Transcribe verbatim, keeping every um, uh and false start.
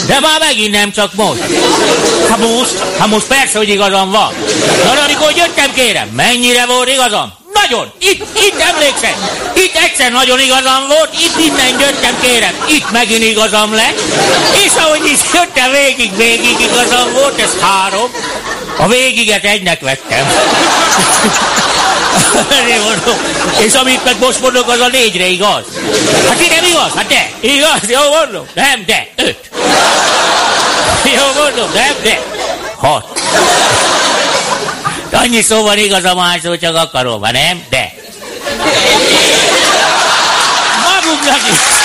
De már megint nem, csak most. Hát most, hát most persze, hogy igazam van. Na, amikor jöttem, kérem, mennyire volt igazam? Nagyon! Itt, itt emlékszem! Itt egyszer nagyon igazam volt, itt innen jöttem, kérem, itt megint igazam lett, és ahogy is jöttem végig, végig igazam volt, ez három, a végiget egynek vettem. És amit meg most mondok, az a négyre igaz. Hát igen, igaz? Hát de, igaz, jó mondom? Nem, de, öt. Jó mondom, nem, de, hat. Annyi szó van igazam, hányszor csak akarom, ha nem, de. Magunknak is.